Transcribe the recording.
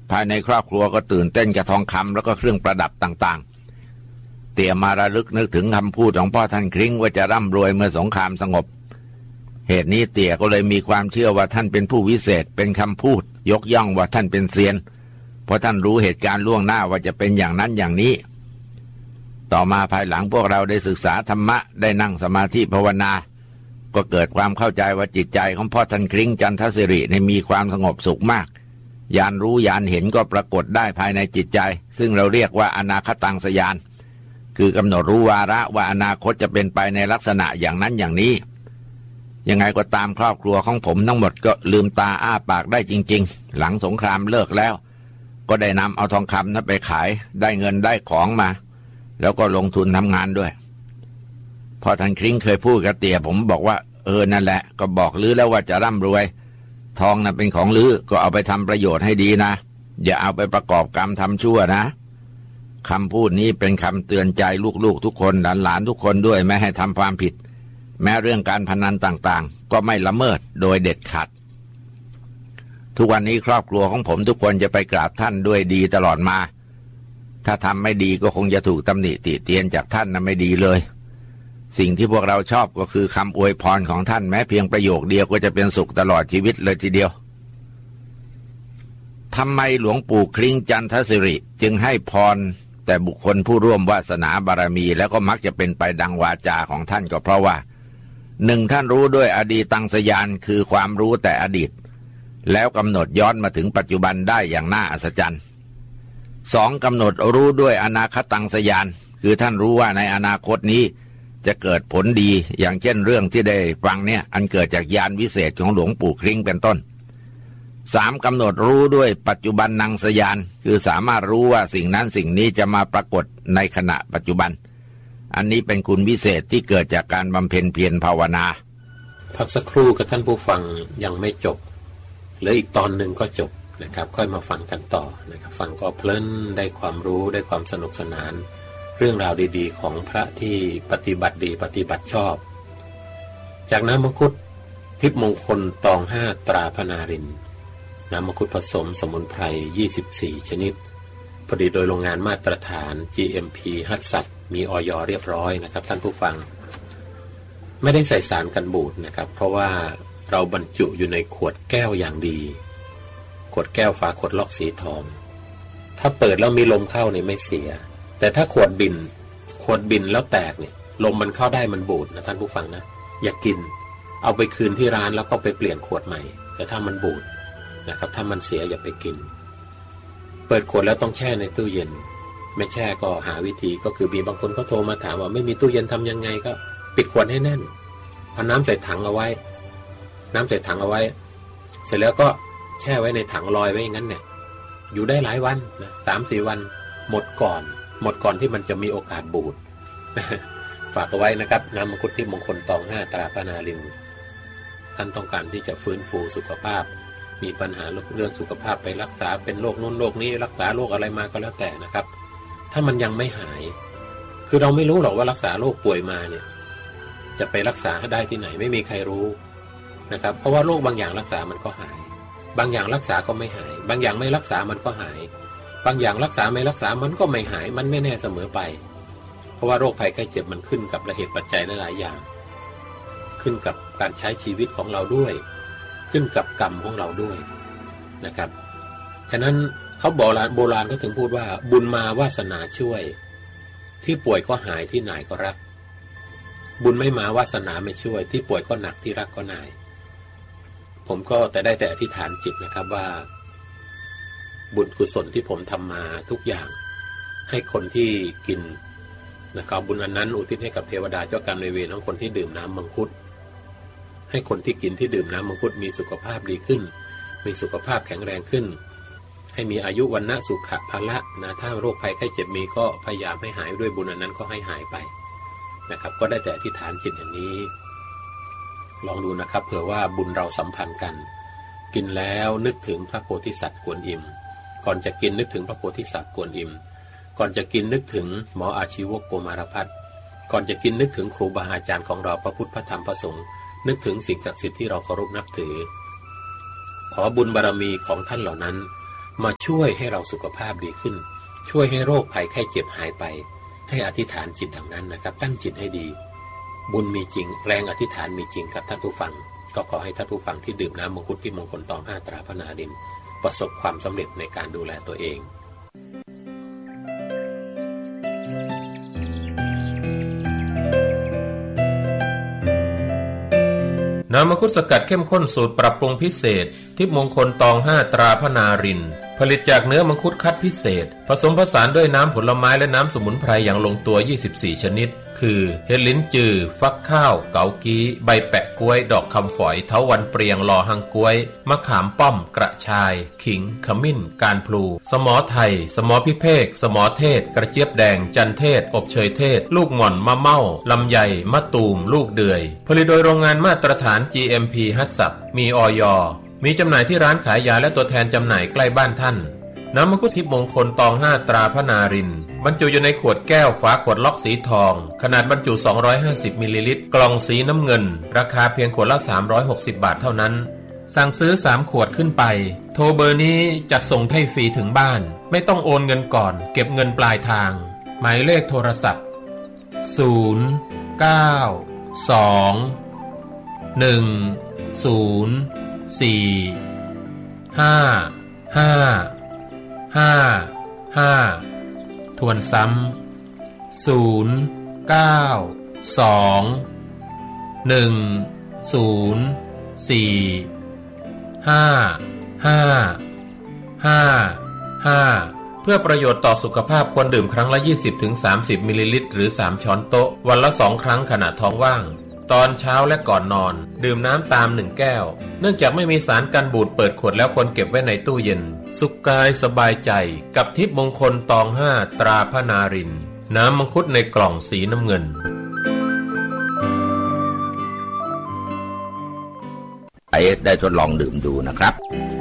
ภายในครอบครัวก็ตื่นเต้นกับทองคำแล้วก็เครื่องประดับต่างๆเตี่ยมาระลึกนึกถึงคำพูดของพ่อท่านคลิ้งว่าจะร่ำรวยเมื่อสงครามสงบเหตุนี้เตี่ยก็เลยมีความเชื่อว่าท่านเป็นผู้วิเศษเป็นคำพูดยกย่องว่าท่านเป็นเซียนเพราะท่านรู้เหตุการณ์ล่วงหน้าว่าจะเป็นอย่างนั้นอย่างนี้ต่อมาภายหลังพวกเราได้ศึกษาธรรมะได้นั่งสมาธิภาวนาก็เกิดความเข้าใจว่าจิตใจของพ่อท่านคลิ้งจันทสิริมีความสงบสุขมากญาณรู้ญาณเห็นก็ปรากฏได้ภายในจิตใจซึ่งเราเรียกว่าอนาคตังสญาณคือกำหนดรู้วาระว่าอนาคตจะเป็นไปในลักษณะอย่างนั้นอย่างนี้ยังไงก็ตามครอบครัวของผมทั้งหมดก็ลืมตาอ้าปากได้จริงๆหลังสงครามเลิกแล้วก็ได้นำเอาทองคำนั้นไปขายได้เงินได้ของมาแล้วก็ลงทุนทำงานด้วยพอท่านคลิ้งเคยพูดกับเตี่ยผมบอกว่านั่นแหละก็บอกลือแล้วว่าจะร่ำรวยทองน่ะเป็นของลือก็เอาไปทำประโยชน์ให้ดีนะอย่าเอาไปประกอบกรรมทำชั่วนะคำพูดนี้เป็นคำเตือนใจลูกๆทุกคนหลานๆทุกคนด้วยไม่ให้ทำความผิดแม้เรื่องการพนันต่างๆก็ไม่ละเมิดโดยเด็ดขาดทุกวันนี้ครอบครัวของผมทุกคนจะไปกราบท่านด้วยดีตลอดมาถ้าทำไม่ดีก็คงจะถูกตำหนิติเตียนจากท่านนะไม่ดีเลยสิ่งที่พวกเราชอบก็คือคำอวยพรของท่านแม้เพียงประโยคเดียวก็จะเป็นสุขตลอดชีวิตเลยทีเดียวทำไมหลวงปู่คลิ้งจันทสิริจึงให้พรแต่บุคคลผู้ร่วมวาสนาบารมีแล้วก็มักจะเป็นไปดังวาจาของท่านก็เพราะว่าหนึ่งท่านรู้ด้วยอดีตังสญาณคือความรู้แต่อดีตแล้วกำหนดย้อนมาถึงปัจจุบันได้อย่างน่าอัศจรรย์สองกำหนดรู้ด้วยอนาคตังสญาณคือท่านรู้ว่าในอนาคตนี้จะเกิดผลดีอย่างเช่นเรื่องที่ได้ฟังเนี่ยอันเกิดจากญาณวิเศษของหลวงปู่คลิ้งเป็นต้นสามกำหนดรู้ด้วยปัจจุบันนังสญาณคือสามารถรู้ว่าสิ่งนั้นสิ่งนี้จะมาปรากฏในขณะปัจจุบันอันนี้เป็นคุณวิเศษที่เกิดจากการบำเพ็ญเพียรภาวนาพักสักครู่กับท่านผู้ฟังยังไม่จบเหลืออีกตอนหนึ่งก็จบนะครับค่อยมาฟังกันต่อนะครับฟังก็เพลินได้ความรู้ได้ความสนุกสนานเรื่องราวดีๆของพระที่ปฏิบัติดีปฏิบัติชอบจากน้ำมังคุดทิพย์มงคลตอง5ตราพนารินน้ำมังคุดผสมสมุนไพร24ชนิดผลิตโดยโรงงานมาตรฐาน GMP ฮัตสัตมีอย.เรียบร้อยนะครับท่านผู้ฟังไม่ได้ใส่สารกันบูดนะครับเพราะว่าเราบรรจุอยู่ในขวดแก้วอย่างดีขวดแก้วฝาขวดล็อกสีทองถ้าเปิดแล้วมีลมเข้าเนี่ยไม่เสียแต่ถ้าขวดบินแล้วแตกเนี่ยลมมันเข้าได้มันบูดนะท่านผู้ฟังนะอย่ากินเอาไปคืนที่ร้านแล้วก็ไปเปลี่ยนขวดใหม่แต่ถ้ามันบูดนะครับถ้ามันเสียอย่าไปกินเปิดขวดแล้วต้องแช่ในตู้เย็นไม่แช่ก็หาวิธีก็คือมีบางคนก็โทรมาถามว่าไม่มีตู้เย็นทำยังไงก็ปิดขวดให้แน่นเอาน้ำใส่ถังเอาไว้เสร็จแล้วก็แช่ไว้ในถังลอยไว้อย่างนั้นเนี่ยอยู่ได้หลายวันนะ 3-4 วันหมดก่อนที่มันจะมีโอกาสบูด ฝากเอาไว้นะครับน้ำมังคุดที่มงคลตอง5ตราพนารินท่านต้องการที่จะฟื้นฟูสุขภาพมีปัญหาเรื่องสุขภาพไปรักษาเป็นโรคนู้นโรคนี้รักษาโรคอะไรมาก็แล้วแต่นะครับถ้ามันยังไม่หายคือเราไม่รู้หรอกว่ารักษาโรคป่วยมาเนี่ยจะไปรักษาได้ที่ไหนไม่มีใครรู้นะครับเพราะว่าโรคบางอย่างรักษามันก็หายบางอย่างรักษาก็ไม่หายบางอย่างไม่รักษามันก็หายบางอย่างรักษาไม่รักษามันก็ไม่หายมันไม่แน่เสมอไปเพราะว่าโรคภัยไข้เจ็บมันขึ้นกับเหตุปัจจัยหลายๆอย่างขึ้นกับการใช้ชีวิตของเราด้วยขึ้นกับกรรมของเราด้วยนะครับฉะนั้นเขาโบราณก็ถึงพูดว่าบุญมาวาสนาช่วยที่ป่วยก็หายที่หน่ายก็รักบุญไม่มาวาสนาไม่ช่วยที่ป่วยก็หนักที่รักก็หน่ายผมก็ได้แต่อธิษฐานจิตนะครับว่าบุญกุศลที่ผมทำมาทุกอย่างให้คนที่กินนะครับบุญอันนั้นอุทิศให้กับเทวดาเจ้ากรรมนายเวรของคนที่ดื่มน้ำมังคุดให้คนที่กินที่ดื่มน้ำมังคุดมีสุขภาพดีขึ้นมีสุขภาพแข็งแรงขึ้นให้มีอายุวรรณะสุขะพละนะถ้าโรคภัยไข้เจ็บมีก็พยายามให้หายด้วยบุญอันนั้นก็ให้หายไปนะครับก็ได้แต่อธิษฐานจิตอย่างนี้ลองดูนะครับเผื่อว่าบุญเราสัมพันธ์กันกินแล้วนึกถึงพระโพธิสัตว์กวนอิมก่อนจะกินนึกถึงพระโพธิสัตว์กวนอิมก่อนจะกินนึกถึงหมออาชีวกโกมารพัฒน์ก่อนจะกินนึกถึงครูบาอาจารย์ของเราพระพุทธพระธรรมพระสงฆ์นึกถึงสิ่งศักดิ์สิทธิ์ที่เราเคารพนับถือขอบุญบารมีของท่านเหล่านั้นมาช่วยให้เราสุขภาพดีขึ้นช่วยให้โรคภัยไข้เจ็บหายไปให้อธิษฐานจิตดังนั้นนะครับตั้งจิตให้ดีบุญมีจริงแรงอธิษฐานมีจริงครับท่านผู้ฟังก็ขอให้ท่านผู้ฟังที่ดื่มน้ำมังคุดที่มงคลตอง5ตราพระนารินทร์ประสบความสำเร็จในการดูแลตัวเองน้ำมังคุดสกัดเข้มข้นสูตรปรับปรุงพิเศษทิพย์มงคลตอง5ตราพระนารินทร์ผลิตจากเนื้อมังคุดคัดพิเศษผสมผสานด้วยน้ำผลไม้และน้ำสมุนไพรอย่างลงตัว24ชนิดคือเห็ดลิ้นจือฟักข้าวเกากี้ใบแปะกล้วยดอกคำฝอยเถาวัลย์เปรียงลอหังกล้วยมะขามป้อมกระชายขิงขมิ้นการพลูสมอไทยสมอพิเภกสมอเทศกระเจี๊ยบแดงจันเทศอบเชยเทศลูกหม่อนมะเม่าลำไยมะตูมลูกเดือยผลิตโดยโรงงานมาตรฐาน GMP ฮัตสับมีอย.มีจำหน่ายที่ร้านขายยาและตัวแทนจำหน่ายใกล้บ้านท่านน้ำมังคุดทิพย์มงคลตอง5ตราพระนารินทร์บรรจุอยู่ในขวดแก้วฝาขวดล็อกสีทองขนาดบรรจุ250มิลลิลิตรกล่องสีน้ำเงินราคาเพียงขวดละ360บาทเท่านั้นสั่งซื้อ3ขวดขึ้นไปโทรเบอร์นี้จัดส่งให้ฟรีถึงบ้านไม่ต้องโอนเงินก่อนเก็บเงินปลายทางหมายเลขโทรศัพท์0 9 2 1 0 4 5 5 5 ทวนซ้ำ0 9 2 1 0 4 5 5 5 เพื่อประโยชน์ต่อสุขภาพควรดื่มครั้งละ 20-30 มิลลิลิตรหรือ3ช้อนโต๊ะวันละ2ครั้งขณะท้องว่างตอนเช้าและก่อนนอนดื่มน้ำตาม1แก้วเนื่องจากไม่มีสารกันบูดเปิดขวดแล้วควรเก็บไว้ในตู้เย็นสุขกายสบายใจกับทิพย์มงคลตอง5ตราพระนารินทร์น้ำมังคุดในกล่องสีน้ำเงินได้ทดลองดื่มดูนะครับ